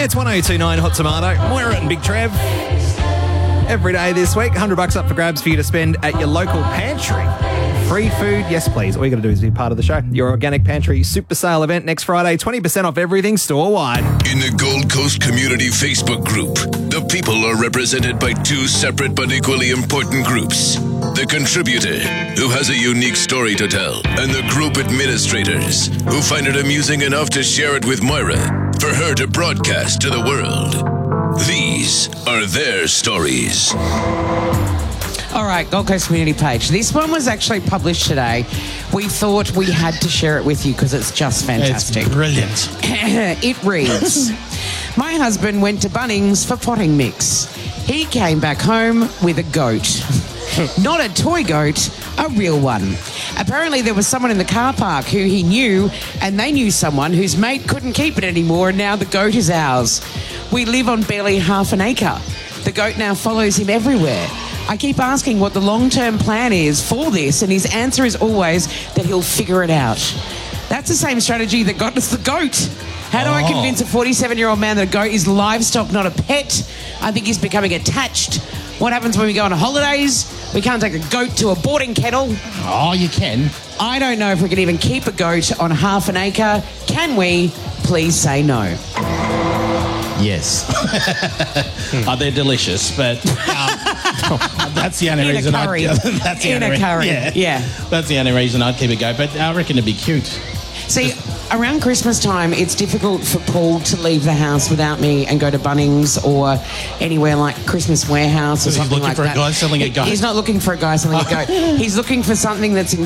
It's 1029 Hot Tomato. Moira and Big Trev. Every day this week, $100 up for grabs for you to spend at your local pantry. Free food, yes please. All you got to do is be part of the show. Your Organic Pantry Super Sale event next Friday, 20% off everything store-wide. In the Gold Coast Community Facebook group, the people are represented by two separate but equally important groups. The contributor, who has a unique story to tell, and the group administrators, who find it amusing enough to share it with Moira for her to broadcast to the world. These are their stories. All right, Gold Coast Community page. This one was actually published today. We thought we had to share it with you because it's just fantastic. It's brilliant. It reads, my husband went to Bunnings for potting mix. He came back home with a goat. Not a toy goat, a real one. Apparently there was someone in the car park who he knew, and they knew someone whose mate couldn't keep it anymore, and now the goat is ours. We live on barely half an acre. The goat now follows him everywhere. I keep asking what the long-term plan is for this, and his answer is always that he'll figure it out. That's the same strategy that got us the goat. How do I convince a 47-year-old man that a goat is livestock, not a pet? I think he's becoming attached. What happens when we go on holidays? We can't take a goat to a boarding kennel. Oh, you can. I don't know if we can even keep a goat on half an acre. Can we? Please say no. Yes. They're delicious, but that's the only reason I'd... That's the in only a curry, yeah. That's the only reason I'd keep a goat, but I reckon it'd be cute. See, around Christmas time, it's difficult for Paul to leave the house without me and go to Bunnings or anywhere like Christmas Warehouse or something like that. He's looking for a guy selling a goat. He's not looking for a guy selling a goat. He's looking for something that's in